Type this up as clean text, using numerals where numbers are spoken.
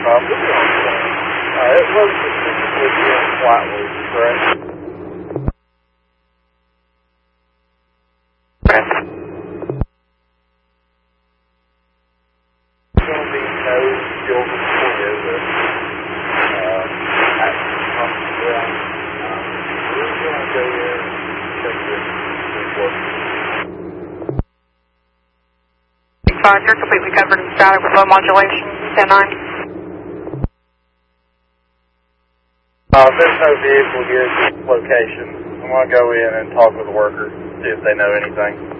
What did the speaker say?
It was specifically here in Flatwood, correct? Correct. There's going to be no fuel recorded with action ground. We're going to go in and check this report. You're completely covered in static with low modulation, 10-9. There's no vehicle here at this location. I'm going to go in and talk with the workers, see if they know anything.